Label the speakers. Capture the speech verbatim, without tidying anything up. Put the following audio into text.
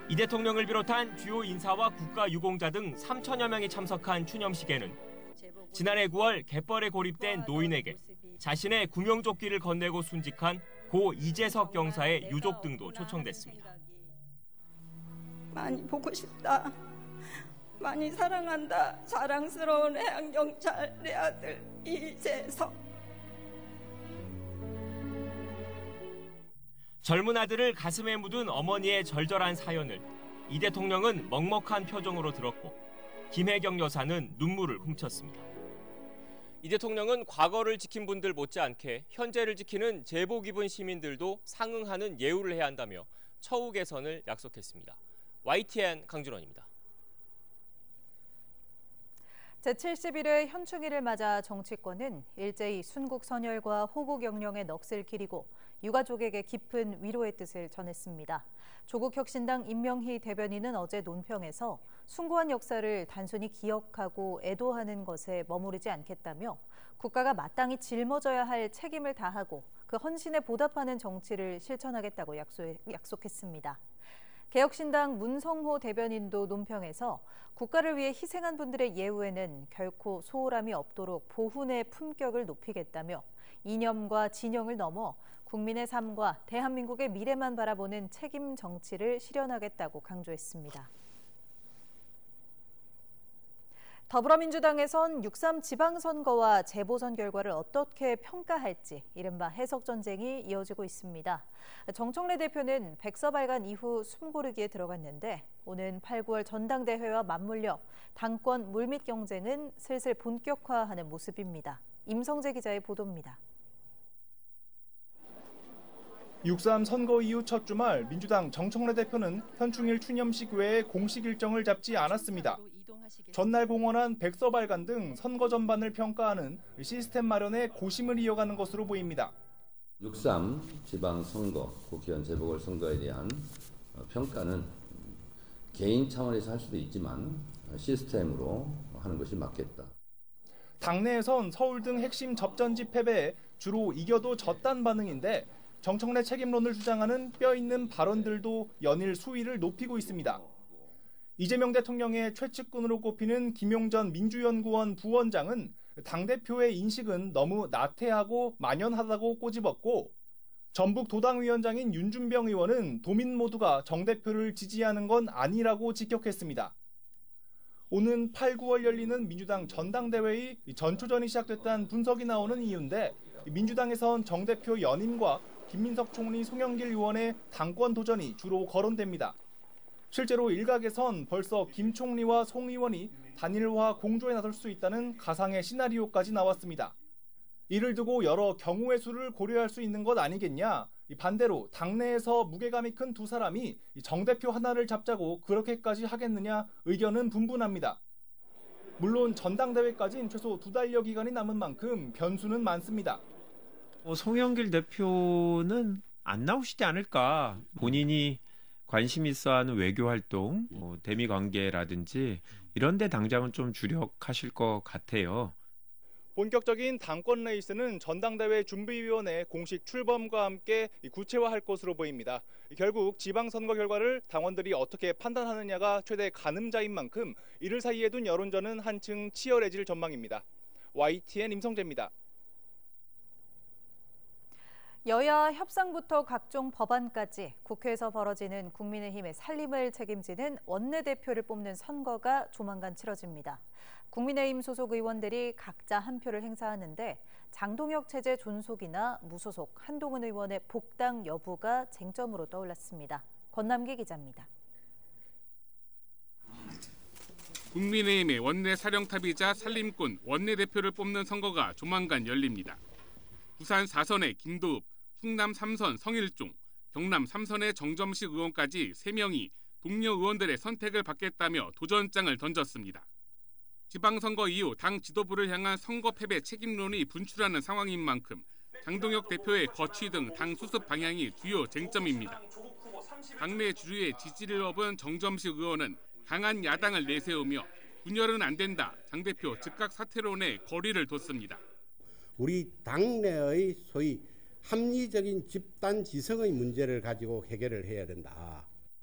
Speaker 1: 이 대통령을 비롯한 주요 인사와 국가유공자 등 삼천여 명이 참석한 추념식에는 지난해 구월 갯벌에 고립된 노인에게 자신의 구명조끼를 건네고 순직한 고 이재석 경사의 유족 등도 초청됐습니다.
Speaker 2: 많이 보고 싶다. 많이 사랑한다. 자랑스러운 해양경찰 내 아들 이재석.
Speaker 1: 젊은 아들을 가슴에 묻은 어머니의 절절한 사연을 이 대통령은 먹먹한 표정으로 들었고 김혜경 여사는 눈물을 훔쳤습니다. 이 대통령은 과거를 지킨 분들 못지않게 현재를 지키는 제복 입은 시민들도 상응하는 예우를 해야 한다며 처우 개선을 약속했습니다. 와이티엔 강준원입니다.
Speaker 3: 제칠십일 회 현충일을 맞아 정치권은 일제히 순국 선열과 호국 영령의 넋을 기리고 유가족에게 깊은 위로의 뜻을 전했습니다. 조국혁신당 임명희 대변인은 어제 논평에서 숭고한 역사를 단순히 기억하고 애도하는 것에 머무르지 않겠다며 국가가 마땅히 짊어져야 할 책임을 다하고 그 헌신에 보답하는 정치를 실천하겠다고 약속했습니다. 개혁신당 문성호 대변인도 논평에서 국가를 위해 희생한 분들의 예우에는 결코 소홀함이 없도록 보훈의 품격을 높이겠다며 이념과 진영을 넘어 국민의 삶과 대한민국의 미래만 바라보는 책임 정치를 실현하겠다고 강조했습니다. 더불어민주당에선 육삼 지방선거와 재보선 결과를 어떻게 평가할지 이른바 해석전쟁이 이어지고 있습니다. 정청래 대표는 백서발간 이후 숨고르기에 들어갔는데 오는 팔, 구월 전당대회와 맞물려 당권 물밑 경쟁은 슬슬 본격화하는 모습입니다. 임성재 기자의 보도입니다.
Speaker 4: 육삼 선거 이후 첫 주말 민주당 정청래 대표는 현충일 추념식 외에 공식 일정을 잡지 않았습니다. 전날 공언한 백서발간 등 선거 전반을 평가하는 시스템 마련에 고심을 이어가는 것으로 보입니다.
Speaker 5: 육삼 지방선거, 국회의원 재보궐선거에 대한 평가는 개인 차원에서 할 수도 있지만 시스템으로 하는 것이 맞겠다.
Speaker 4: 당내에선 서울 등 핵심 접전지 패배에 주로 이겨도 졌단 반응인데 정청래 책임론을 주장하는 뼈있는 발언들도 연일 수위를 높이고 있습니다. 이재명 대통령의 최측근으로 꼽히는 김용전 민주연구원 부원장은 당대표의 인식은 너무 나태하고 만연하다고 꼬집었고 전북 도당위원장인 윤준병 의원은 도민 모두가 정 대표를 지지하는 건 아니라고 직격했습니다. 오는 팔, 구월 열리는 민주당 전당대회의 전초전이 시작됐다는 분석이 나오는 이유인데 민주당에선 정 대표 연임과 김민석 총리, 송영길 의원의 당권 도전이 주로 거론됩니다. 실제로 일각에선 벌써 김 총리와 송 의원이 단일화 공조에 나설 수 있다는 가상의 시나리오까지 나왔습니다. 이를 두고 여러 경우의 수를 고려할 수 있는 것 아니겠냐? 반대로 당내에서 무게감이 큰 두 사람이 정 대표 하나를 잡자고 그렇게까지 하겠느냐 의견은 분분합니다. 물론 전당대회까지는 최소 두 달여 기간이 남은 만큼 변수는 많습니다.
Speaker 6: 어, 송영길 대표는 안 나오시지 않을까. 본인이 관심 있어하는 외교 활동, 뭐 대미 관계라든지 이런 데 당장은 좀 주력하실 것 같아요.
Speaker 4: 본격적인 당권 레이스는 전당대회 준비위원회 공식 출범과 함께 구체화할 것으로 보입니다. 결국 지방선거 결과를 당원들이 어떻게 판단하느냐가 최대 가늠자인 만큼 이를 사이에 둔 여론전은 한층 치열해질 전망입니다. 와이티엔 임성재입니다.
Speaker 3: 여야 협상부터 각종 법안까지 국회에서 벌어지는 국민의힘의 살림을 책임지는 원내대표를 뽑는 선거가 조만간 치러집니다. 국민의힘 소속 의원들이 각자 한 표를 행사하는데 장동혁 체제 존속이나 무소속 한동훈 의원의 복당 여부가 쟁점으로 떠올랐습니다. 권남기 기자입니다.
Speaker 7: 국민의힘의 원내 사령탑이자 살림꾼 원내대표를 뽑는 선거가 조만간 열립니다. 부산 사 선의 김도읍, 충남 삼 선 성일종, 경남 삼 선의 정점식 의원까지 세 명이 동료 의원들의 선택을 받겠다며 도전장을 던졌습니다. 지방선거 이후 당 지도부를 향한 선거 패배 책임론이 분출하는 상황인 만큼 장동혁 대표의 거취 등 당 수습 방향이 주요 쟁점입니다. 당내 주류의 지지를 얻은 정점식 의원은 강한 야당을 내세우며 분열은 안 된다, 장 대표 즉각 사퇴론에 거리를 뒀습니다.
Speaker 8: 우리 당내의 소위 합리적인 집단 지성의 문제를 가지고 해결을 해야 된다.